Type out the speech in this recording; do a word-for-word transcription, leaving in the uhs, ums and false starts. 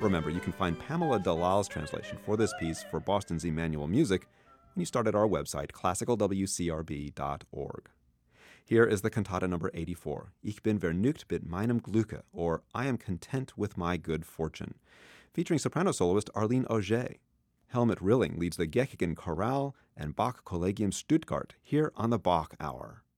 Remember, you can find Pamela Dalal's translation for this piece for Boston's Emmanuel Music when you start at our website, classical w c r b dot org. Here is the cantata number eighty-four, Ich bin vergnügt mit meinem Glücke, or I am content with my good fortune, featuring soprano soloist Arlene Auger. Helmut Rilling leads the Gechigen Chorale and Bach Collegium Stuttgart here on the Bach Hour.